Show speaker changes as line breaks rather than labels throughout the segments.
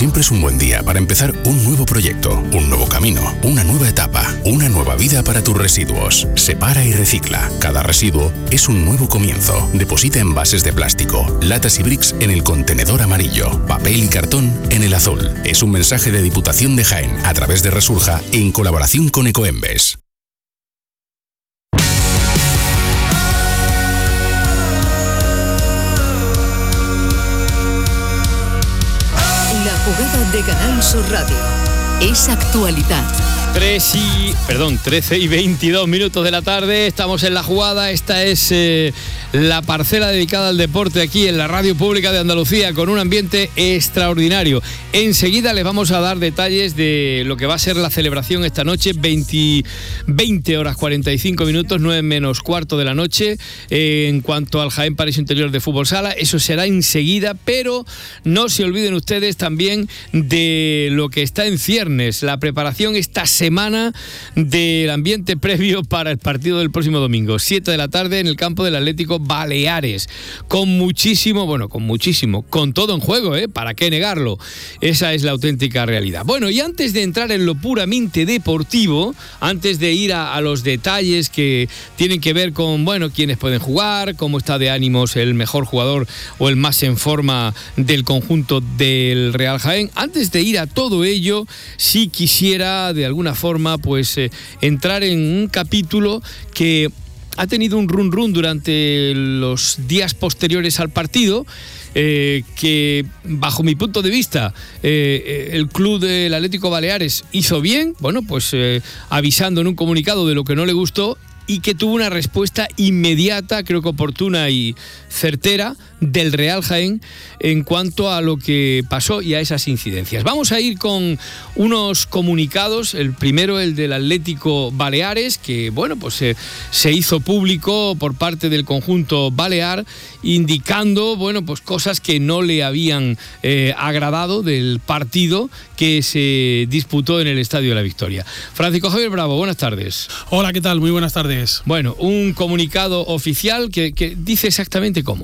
Siempre es un buen día para empezar un nuevo proyecto, un nuevo camino, una nueva etapa, una nueva vida para tus residuos. Separa y recicla. Cada residuo es un nuevo comienzo. Deposita envases de plástico, latas y bricks en el contenedor amarillo, papel y cartón en el azul. Es un mensaje de Diputación de Jaén a través de Resurja en colaboración con Ecoembes.
Jugada de Canal Sur Radio. Es actualidad.
13 y 22 minutos de la tarde, estamos en La Jugada. Esta es la parcela dedicada al deporte aquí en la Radio Pública de Andalucía, con un ambiente extraordinario. Enseguida les vamos a dar detalles de lo que va a ser la celebración esta noche, 20 horas 45 minutos, 9 menos cuarto de la noche, en cuanto al Jaén Paraíso Interior de Fútbol Sala. Eso será enseguida, pero no se olviden ustedes también de lo que está en ciernes, la preparación esta semana del ambiente previo para el partido del próximo domingo, 7 de la tarde en el campo del Atlético Baleares, con todo en juego, ¿para qué negarlo? Esa es la auténtica realidad. Bueno, y antes de entrar en lo puramente deportivo, antes de ir a los detalles que tienen que ver con, quiénes pueden jugar, cómo está de ánimos el mejor jugador o el más en forma del conjunto del Real Jaén, antes de ir a todo ello, sí quisiera de alguna forma entrar en un capítulo que ha tenido un run durante los días posteriores al partido, que bajo mi punto de vista el club del Atlético Baleares hizo bien, avisando en un comunicado de lo que no le gustó, y que tuvo una respuesta inmediata, creo que oportuna y certera, del Real Jaén en cuanto a lo que pasó y a esas incidencias. Vamos a ir con unos comunicados. El primero, el del Atlético Baleares, que se hizo público por parte del conjunto balear, indicando cosas que no le habían agradado del partido que se disputó en el Estadio de la Victoria. Francisco Javier Bravo, buenas tardes.
Hola, ¿qué tal? Muy buenas tardes.
Bueno, un comunicado oficial que dice exactamente cómo.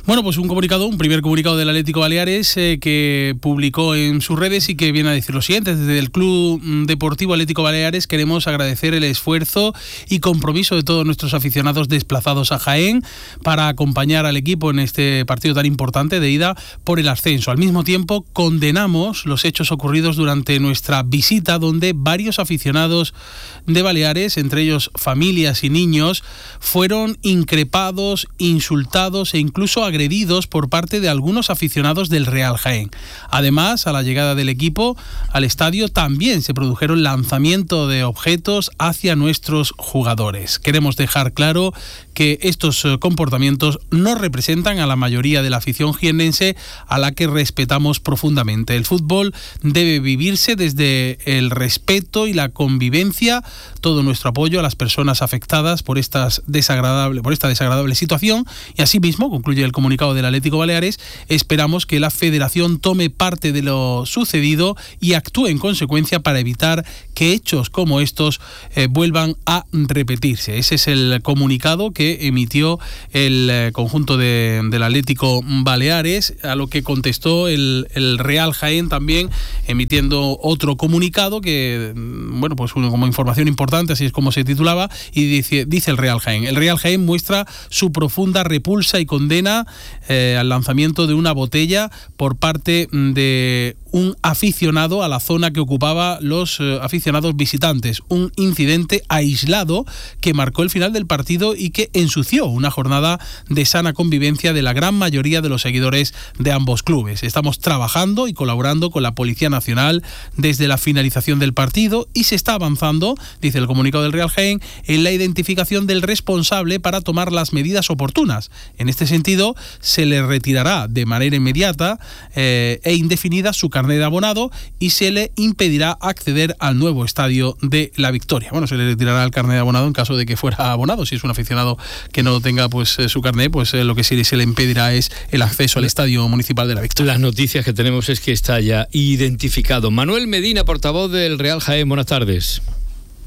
Un primer comunicado del Atlético Baleares que publicó en sus redes y que viene a decir lo siguiente: desde el Club Deportivo Atlético Baleares queremos agradecer el esfuerzo y compromiso de todos nuestros aficionados desplazados a Jaén para acompañar al equipo en este partido tan importante de ida por el ascenso. Al mismo tiempo, condenamos los hechos ocurridos durante nuestra visita, donde varios aficionados de Baleares, entre ellos familias y niños, fueron increpados, insultados e incluso agredidos por parte de algunos aficionados del Real Jaén. Además, a la llegada del equipo al estadio también se produjeron lanzamientos de objetos hacia nuestros jugadores. Queremos dejar claro que estos comportamientos no representan a la mayoría de la afición jiennense, a la que respetamos profundamente. El fútbol debe vivirse desde el respeto y la convivencia. Todo nuestro apoyo a las personas afectadas por esta desagradable situación, y asimismo, concluye el comunicado del Atlético Baleares, esperamos que la Federación tome parte de lo sucedido y actúe en consecuencia para evitar que hechos como estos vuelvan a repetirse. Ese es el comunicado que emitió el conjunto del Atlético Baleares, a lo que contestó el Real Jaén también, emitiendo otro comunicado que, como información importante, así es como se titulaba, y dice el Real Jaén: el Real Jaén muestra su profunda repulsa y condena al lanzamiento de una botella por parte de un aficionado a la zona que ocupaba los aficionados visitantes. Un incidente aislado que marcó el final del partido y que ensució una jornada de sana convivencia de la gran mayoría de los seguidores de ambos clubes. Estamos trabajando y colaborando con la Policía Nacional desde la finalización del partido y se está avanzando, dice el comunicado del Real Jaén, en la identificación del responsable para tomar las medidas oportunas. En este sentido, se le retirará de manera inmediata e indefinida su carnet de abonado y se le impedirá acceder al nuevo estadio de la Victoria. Se le retirará el carnet de abonado en caso de que fuera abonado. Si es un aficionado que no tenga su carnet, lo que sí se le impedirá es el acceso al estadio municipal de la Victoria.
Las noticias que tenemos es que está ya identificado. Manuel Medina, portavoz del Real Jaén, buenas tardes.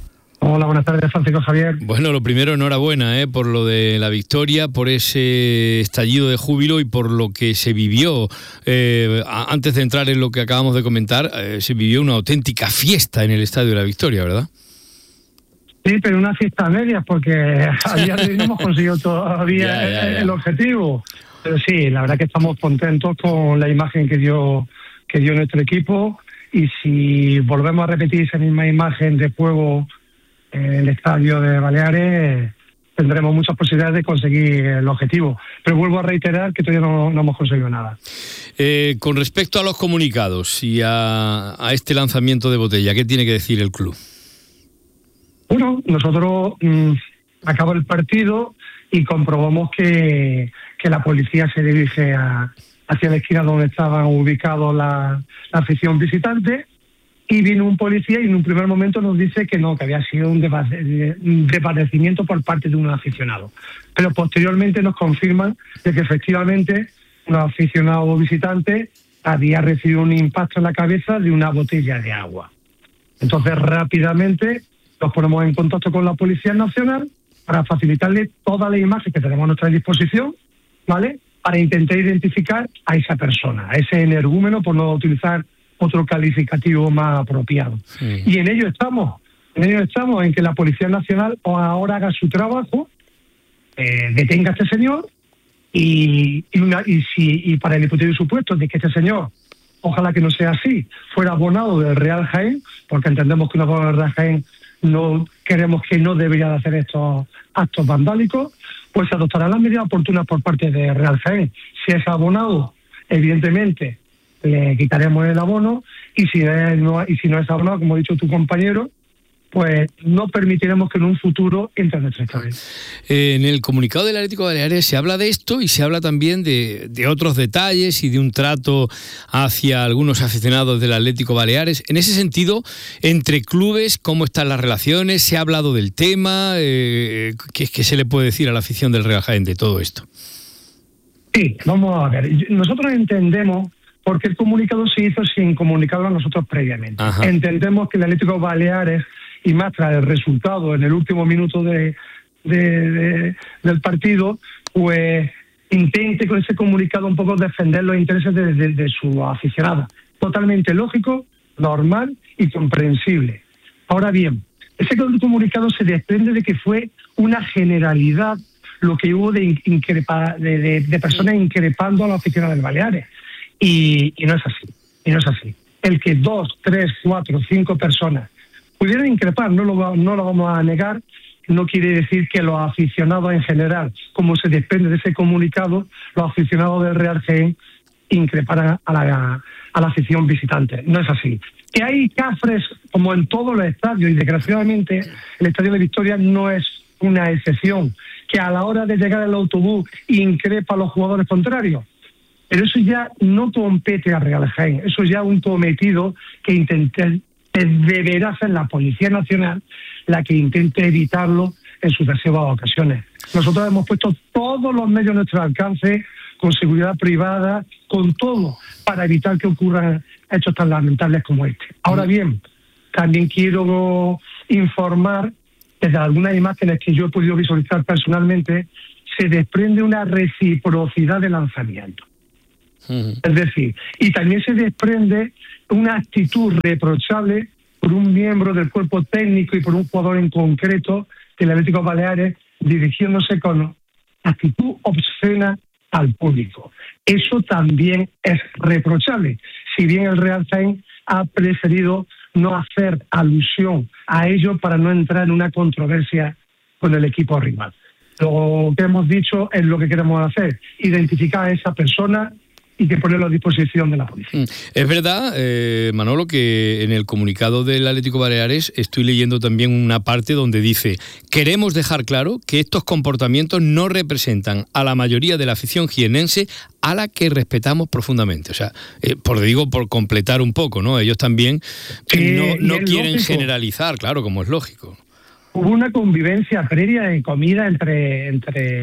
Hola, buenas tardes, Francisco Javier.
Bueno, lo primero, enhorabuena por lo de la victoria, por ese estallido de júbilo y por lo que se vivió. Antes de entrar en lo que acabamos de comentar, se vivió una auténtica fiesta en el Estadio de la Victoria, ¿verdad?
Sí, pero una fiesta a medias, porque a día de hoy no hemos conseguido todavía el objetivo. Pero sí, la verdad que estamos contentos con la imagen que dio nuestro equipo, y si volvemos a repetir esa misma imagen de juego en el Estadio de Baleares, tendremos muchas posibilidades de conseguir el objetivo. Pero vuelvo a reiterar que todavía no hemos conseguido nada.
Con respecto a los comunicados y a este lanzamiento de botella, ¿qué tiene que decir el club?
Bueno, nosotros acabó el partido y comprobamos que la policía se dirige hacia la esquina donde estaban ubicados la afición visitante, y vino un policía y en un primer momento nos dice que no, que había sido un desvanecimiento por parte de un aficionado. Pero posteriormente nos confirman de que efectivamente un aficionado visitante había recibido un impacto en la cabeza de una botella de agua. Entonces rápidamente nos ponemos en contacto con la Policía Nacional para facilitarle toda la imagen que tenemos a nuestra disposición, ¿vale?, para intentar identificar a esa persona, a ese energúmeno, por no utilizar otro calificativo más apropiado. Sí. Y en ello estamos, en que la Policía Nacional ahora haga su trabajo, detenga a este señor, y para el hipotético supuesto de que este señor, ojalá que no sea así, fuera abonado del Real Jaén, porque entendemos que un abonado del Real Jaén no queremos que no debería de hacer estos actos vandálicos, pues se adoptarán las medidas oportunas por parte de Real Jaén. Si es abonado, evidentemente le quitaremos el abono, y si no es abonado, como ha dicho tu compañero, pues no permitiremos que en un futuro entre en nuestra estadio.
En el comunicado del Atlético Baleares se habla de esto y se habla también de otros detalles y de un trato hacia algunos aficionados del Atlético Baleares. En ese sentido, entre clubes, ¿cómo están las relaciones? ¿Se ha hablado del tema? ¿Qué se le puede decir a la afición del Real Jaén de todo esto?
Sí, vamos a ver. Nosotros entendemos, porque el comunicado se hizo sin comunicarlo a nosotros previamente. Ajá. Entendemos que el Atlético Baleares, y más tras el resultado en el último minuto del partido, pues intente con ese comunicado un poco defender los intereses de su aficionada. Totalmente lógico, normal y comprensible. Ahora bien, ese comunicado se desprende de que fue una generalidad lo que hubo de personas increpando a los aficionados del Baleares. Y no es así. El que 2, 3, 4, 5 personas pudieran increpar, no lo vamos a negar, no quiere decir que los aficionados en general, como se desprende de ese comunicado, los aficionados del Real Jaén increparan a la afición visitante. No es así. Que hay cafres como en todos los estadios, y desgraciadamente el Estadio de Victoria no es una excepción, que a la hora de llegar al autobús increpa a los jugadores contrarios. Pero eso ya no compete a Real Jaén, eso ya es un cometido que deberá hacer la Policía Nacional, la que intente evitarlo en sucesivas ocasiones. Nosotros hemos puesto todos los medios a nuestro alcance, con seguridad privada, con todo, para evitar que ocurran hechos tan lamentables como este. Ahora bien, también quiero informar que de algunas imágenes que yo he podido visualizar personalmente, se desprende una reciprocidad de lanzamiento. Es decir, y también se desprende una actitud reprochable por un miembro del cuerpo técnico y por un jugador en concreto del Atlético Baleares, dirigiéndose con actitud obscena al público. Eso también es reprochable, si bien el Real Jaén ha preferido no hacer alusión a ello para no entrar en una controversia con el equipo rival. Lo que hemos dicho es lo que queremos hacer, identificar a esa persona y que ponerlo a disposición de la policía.
Es verdad, Manolo, que en el comunicado del Atlético Baleares estoy leyendo también una parte donde dice: queremos dejar claro que estos comportamientos no representan a la mayoría de la afición jienense, a la que respetamos profundamente. O sea, por completar un poco, ¿no? Ellos también no quieren generalizar, claro, como es lógico.
Hubo una convivencia previa de comida entre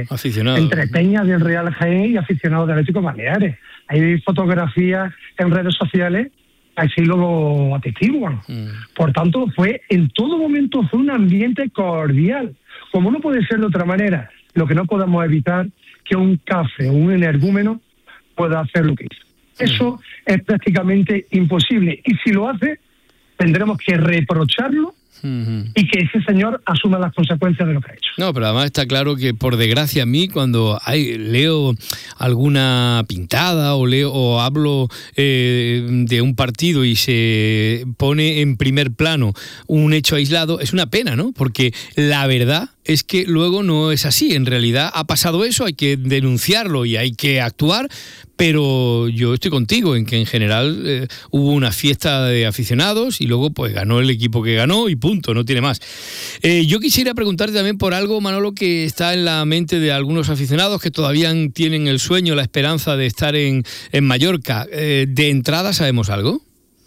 peñas del Real Jaén y aficionados del Atlético Baleares. Hay fotografías en redes sociales así lo atestiguan. Por tanto, en todo momento fue un ambiente cordial. Como no puede ser de otra manera, lo que no podemos evitar que un cafre o un energúmeno pueda hacer lo que hizo. Eso es prácticamente imposible. Y si lo hace, tendremos que reprocharlo y que ese señor asuma las consecuencias de lo que ha hecho.
No, pero además está claro que, por desgracia, a mí cuando leo alguna pintada o hablo de un partido y se pone en primer plano un hecho aislado, es una pena, ¿no? Porque la verdad es que luego no es así. En realidad ha pasado eso, hay que denunciarlo y hay que actuar, pero yo estoy contigo en que en general hubo una fiesta de aficionados y luego pues ganó el equipo que ganó y punto, no tiene más. Yo quisiera preguntarte también por algo, Manolo, que está en la mente de algunos aficionados que todavía tienen el sueño, la esperanza de estar en Mallorca. ¿De entrada sabemos algo?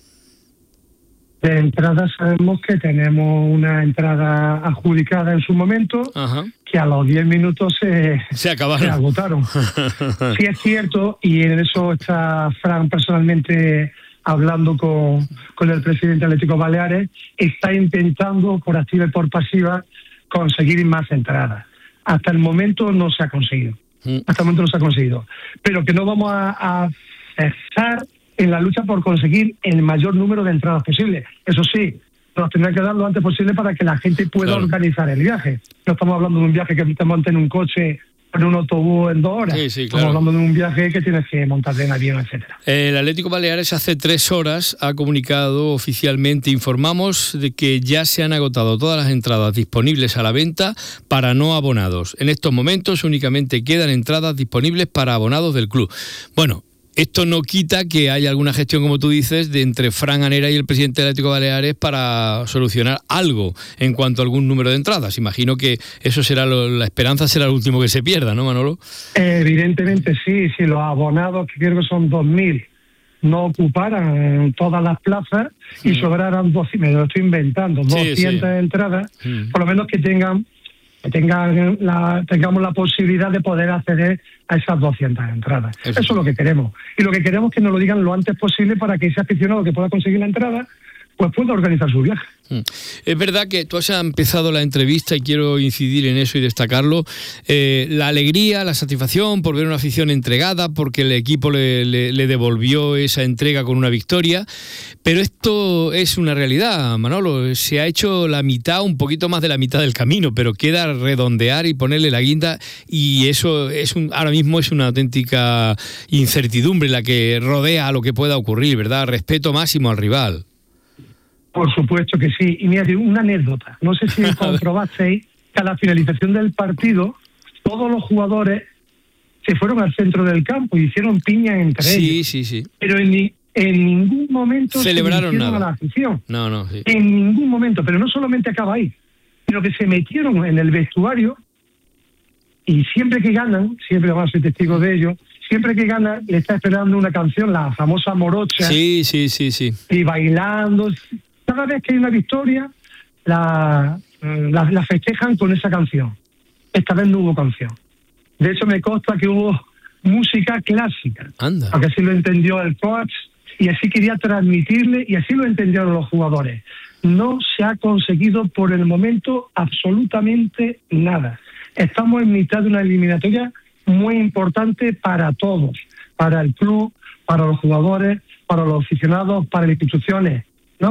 De entrada sabemos que tenemos una entrada adjudicada en su momento, que a los 10 minutos se agotaron. Sí es cierto, y en eso está Fran personalmente hablando con el presidente Atlético Baleares, está intentando por activa y por pasiva conseguir más entradas. Hasta el momento no se ha conseguido. Pero que no vamos a cesar en la lucha por conseguir el mayor número de entradas posible. Eso sí, nos tendrá que dar lo antes posible para que la gente pueda organizar el viaje. No estamos hablando de un viaje que te monte en un coche o en un autobús en 2 horas. Estamos hablando de un viaje que tienes que montar en avión, etcétera.
El Atlético Baleares hace 3 horas ha comunicado oficialmente, informamos de que ya se han agotado todas las entradas disponibles a la venta para no abonados. En estos momentos únicamente quedan entradas disponibles para abonados del club. Bueno, esto no quita que haya alguna gestión, como tú dices, de entre Fran Anera y el presidente del Atlético Baleares para solucionar algo en cuanto a algún número de entradas. Imagino que eso será la esperanza será el último que se pierda, ¿no, Manolo?
Evidentemente sí, si los abonados, que creo que son 2.000, no ocuparan todas las plazas y sobraran 200, me lo estoy inventando, 200 entradas, por lo menos que tengamos la posibilidad de poder acceder a esas 200 entradas. Eso es lo que queremos. Y lo que queremos es que nos lo digan lo antes posible para que ese aficionado que pueda conseguir la entrada pues pueda organizar su viaje.
Es verdad que tú has empezado la entrevista y quiero incidir en eso y destacarlo. La alegría, la satisfacción por ver una afición entregada, porque el equipo le devolvió esa entrega con una victoria. Pero esto es una realidad, Manolo. Se ha hecho la mitad, un poquito más de la mitad del camino, pero queda redondear y ponerle la guinda, y eso ahora mismo es una auténtica incertidumbre la que rodea a lo que pueda ocurrir, ¿verdad? Respeto máximo al rival.
Por supuesto que sí. Y mira, una anécdota. No sé si comprobasteis que a la finalización del partido todos los jugadores se fueron al centro del campo y hicieron piña entre ellos. Sí. Pero en ningún momento
celebraron nada
a la afición.
No.
En ningún momento. Pero no solamente acaba ahí, sino que se metieron en el vestuario y siempre que ganan, siempre vamos a ser testigos de ello, siempre que gana le está esperando una canción, la famosa morocha.
Sí.
Y bailando. Cada vez que hay una victoria, la festejan con esa canción. Esta vez no hubo canción. De hecho, me consta que hubo música clásica.
Anda.
Porque así lo entendió el coach y así quería transmitirle y así lo entendieron los jugadores. No se ha conseguido por el momento absolutamente nada. Estamos en mitad de una eliminatoria muy importante para todos, para el club, para los jugadores, para los aficionados, para las instituciones.